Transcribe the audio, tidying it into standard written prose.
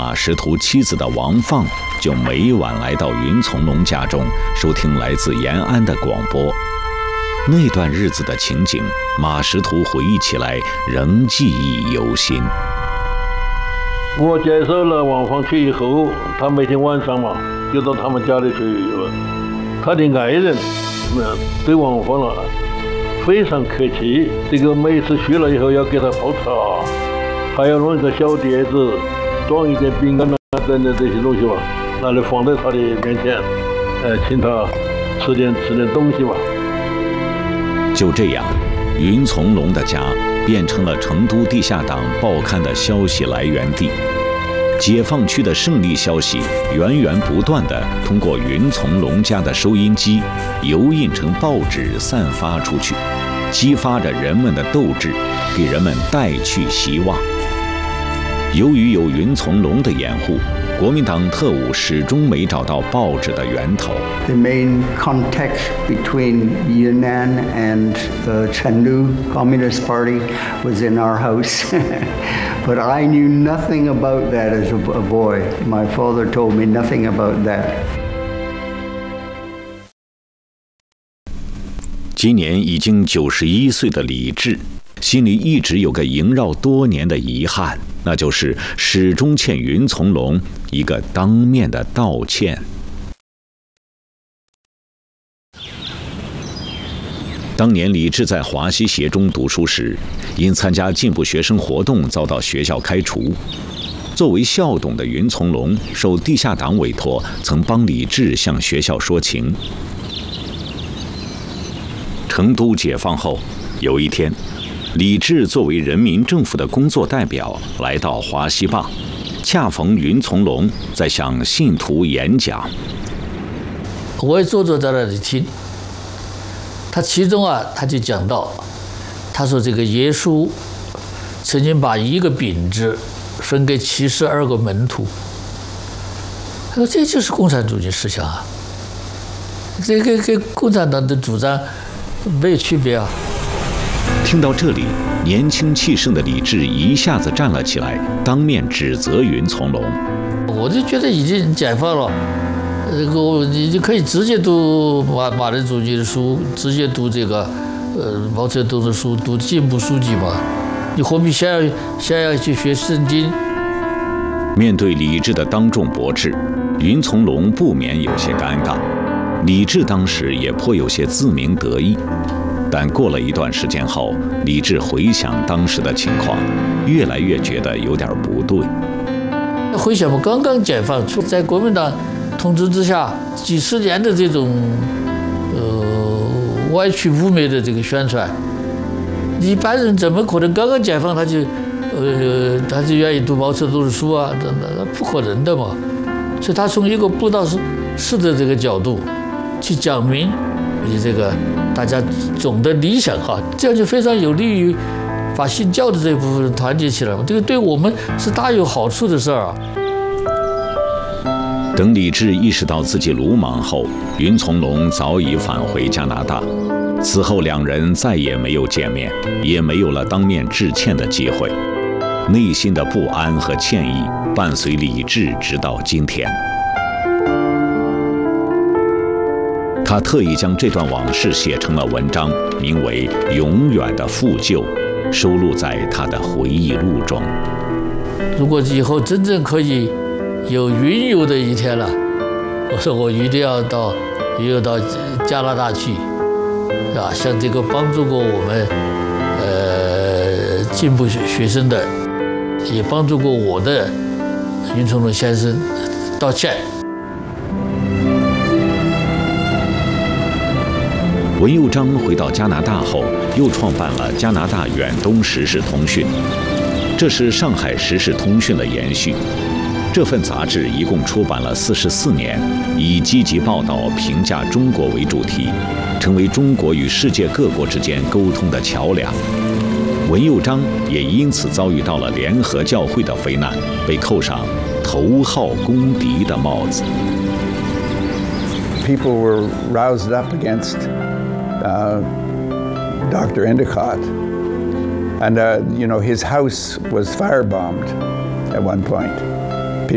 马识途妻子的王放，就每晚来到云从龙家中收听来自延安的广播。那段日子的情景，马识途回忆起来仍记忆犹新。 我接受了王放去以后，他每天晚上嘛，就到他们家里去。他的爱人，对王放了非常客气。这个每次去了以后，要给他泡茶，还要弄一个小碟子，装一点饼干等等这些东西吧，拿来放在他的面前，请他吃点东西吧。 就这样，云从龙的家变成了成都地下党报刊的消息来源地。解放区的胜利消息源源不断地通过云从龙家的收音机油印成报纸散发出去，激发着人们的斗志，给人们带去希望。由于有云从龙的掩护，国民党特务始终没找到报纸的源头。 The main contact between Yunnan and the Chengdu Communist Party was in our house. But I knew nothing about that as a boy. My father told me nothing about that. 今年已经91岁的李治，心里一直有个萦绕多年的遗憾，那就是始终欠云从龙一个当面的道歉。当年李治在华西协中读书时，因参加进步学生活动遭到学校开除。作为校董的云从龙受地下党委托，曾帮李治向学校说情。成都解放后，有一天，李治作为人民政府的工作代表来到华西坝，恰逢云从龙在向信徒演讲。 我也坐在那里听。他其中他就讲到，他说这个耶稣曾经把一个饼子分给72个门徒。他说这就是共产主义思想啊，这个跟共产党的主张没有区别啊。 听到这里，年轻气盛的李治一下子站了起来，当面指责云从龙。 我就觉得已经解放了。你就可以直接读马列主义的书，直接读这个毛泽东的书，读进步书籍嘛。你何必先要去学圣经？ 面对李治的当众驳斥，云从龙不免有些尴尬。李治当时也颇有些自鸣得意，但过了一段时间后，李治回想当时的情况，越来越觉得有点不对。 回想我刚刚解放，在国民党统治之下，几十年的这种歪曲污蔑的这个宣传，一般人怎么可能刚刚解放他就愿意读毛泽东的书啊？那不可能的嘛。所以他从一个布道士的这个角度去讲明你这个大家总的理想哈，这样就非常有利于把信教的这一部分人团结起来嘛。这个对我们是大有好处的事儿啊。 等李治意识到自己鲁莽后，云从龙早已返回加拿大。此后两人再也没有见面，也没有了当面致歉的机会。内心的不安和歉意伴随李治直到今天。他特意将这段往事写成了文章，名为《永远的负疚》，收录在他的回忆录中。 如果以后真正可以有云游的一天了，我说我一定要到加拿大去，啊，向这个帮助过我们进步学生的，也帮助过我的云从龙先生道歉。 文佑章回到加拿大后，又创办了加拿大远东时事通讯，这是上海时事通讯的延续。这份杂志一共出版了44年，以积极报道、评价中国为主题，成为中国与世界各国之间沟通的桥梁。文佑章也因此遭遇到了联合教会的非难，被扣上头号公敌的帽子。 People were roused up against Dr. Endicott, and his house was firebombed at one point.